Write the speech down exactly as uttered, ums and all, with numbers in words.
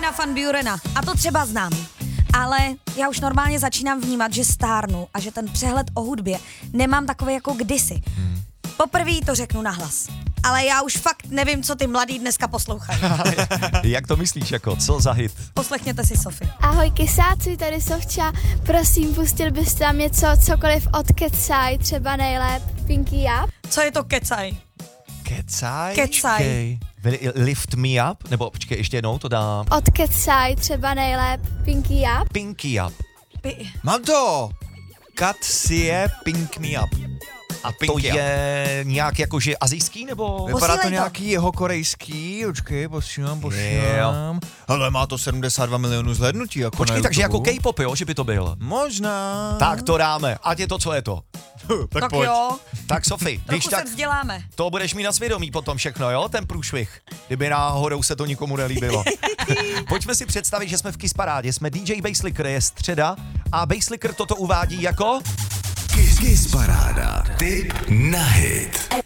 Armina van Burena. A to třeba znám. Ale já už normálně začínám vnímat, že stárnu a že ten přehled o hudbě nemám takový jako kdysi. Hmm. Poprvé to řeknu nahlas. Ale já už fakt nevím, co ty mladí dneska poslouchají. Jak to myslíš, jako? Co za hit? Poslechněte si Sofii. Ahoj kysáci, tady Sofča. Prosím, pustil byste tam něco, cokoliv od Kecaj, třeba nejlép Pinky Up. Co je to kecaj? Kecaj? Kecaj. Lift me up? Nebo počkej, ještě jednou to dám. Od Kecaj, třeba nejlép Pinky Up. Pinky up. Pi- Mám to! Cut si je Pink Me Up. A to je nějak jakože azijský, nebo? Vypadá Posílej to to. nějaký jeho korejský, počkej, posílám, posílám. Ale má to sedmdesát dva milionů zhlédnutí jako Počkej, na takže jako YouTube. K-pop, jo, že by to byl. Možná. Tak to dáme, ať je to, co je to. tak, tak pojď. jo, Tak Sofie, když trochu tak, se vzděláme. to budeš mít na svědomí potom všechno, jo, ten průšvih, kdyby náhodou se to nikomu nelíbilo. Pojďme si představit, že jsme v Kiss Parádě, jsme D J Basslicker, je středa a Basslicker toto uvádí jako... Kiss, Kiss Paráda. Tip na hit.